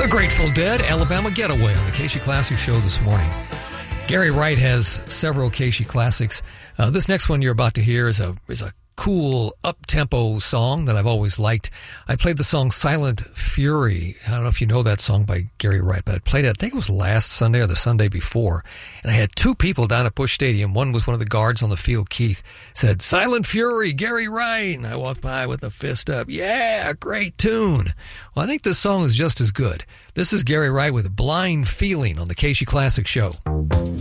The Grateful Dead, Alabama Getaway on the KC Classic Show this morning. Gary Wright has several KC Classics. This next one you're about to hear is a cool, up-tempo song that I've always liked. I played the song Silent Fury. I don't know if you know that song by Gary Wright, but I played it, I think it was last Sunday or the Sunday before. And I had two people down at Busch Stadium. One was one of the guards on the field, Keith, said, Silent Fury, Gary Wright. And I walked by with a fist up. Yeah, great tune. Well, I think this song is just as good. This is Gary Wright with Blind Feeling on the KC Classic Show.